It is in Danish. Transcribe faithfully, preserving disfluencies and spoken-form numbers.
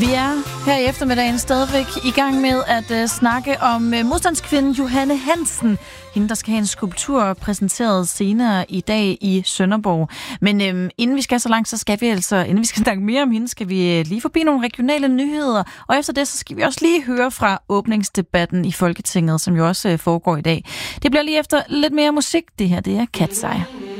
Vi er her i eftermiddagen stadigvæk i gang med at uh, snakke om uh, modstandskvinden Johanne Hansen. Hende, der skal have en skulptur præsenteret senere i dag i Sønderborg. Men øhm, inden vi skal så langt, så skal vi altså, inden vi skal snakke mere om hende, skal vi lige forbi nogle regionale nyheder. Og efter det, så skal vi også lige høre fra åbningsdebatten i Folketinget, som jo også øh, foregår i dag. Det bliver lige efter lidt mere musik. Det her, det er Cat's Eye.